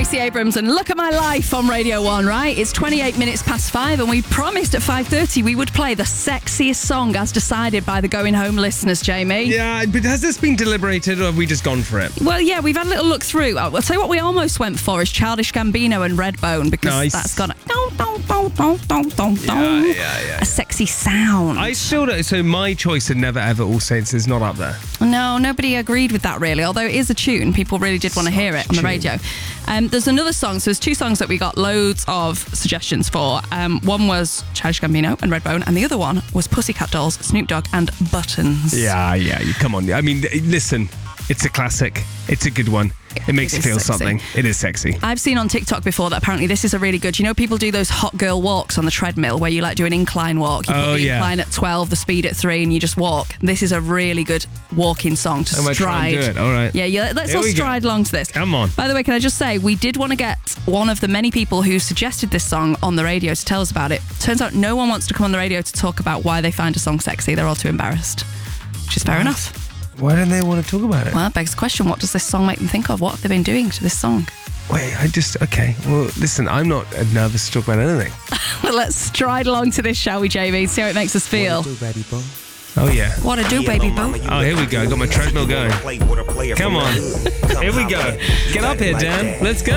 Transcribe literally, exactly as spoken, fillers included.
Stacey Abrams and Look at My Life on Radio one, right? It's twenty-eight minutes past five and we promised at five thirty we would play the sexiest song as decided by the Going Home listeners, Jamie. Yeah, but has this been deliberated or have we just gone for it? Well, yeah, we've had a little look through. I'll tell you what we almost went for is Childish Gambino and Redbone because nice. that's got a, don, don, don, don, don, don, yeah, yeah, yeah. a sexy sound. I still don't, so my choice of Never Ever All Saints is not up there. No, nobody agreed with that really, although it is a tune. People really did want to hear it on the radio. Um, there's another song, so there's two songs that we got loads of suggestions for. Um, one was Childish Gambino and Redbone, and the other one was Pussycat Dolls, Snoop Dogg and Buttons. Yeah, yeah, you come on. I mean, listen, it's a classic. It's a good one. It makes you feel sexy. something. It is sexy. I've seen on TikTok before that apparently this is a really good, you know, people do those hot girl walks on the treadmill where you like do an incline walk. You oh, put the yeah. incline at twelve, the speed at three, and you just walk. This is a really good walking song to I'm stride. Do it. All right. Yeah, yeah, let's Here all stride go. along to this. Come on. By the way, can I just say, we did want to get one of the many people who suggested this song on the radio to tell us about it. Turns out no one wants to come on the radio to talk about why they find a song sexy. They're all too embarrassed, which is fair what? enough. Why don't they want to talk about it? Well, that begs the question, what does this song make them think of? What have they been doing to this song? Wait, I just, okay. Well, listen, I'm not nervous to talk about anything. Well, let's stride along to this, shall we, Jamie? See how it makes us feel. Oh, yeah. What a do, baby boo. Oh, here we go. I got my treadmill going. Come on. Here we go. Get up here, Dan. Let's go.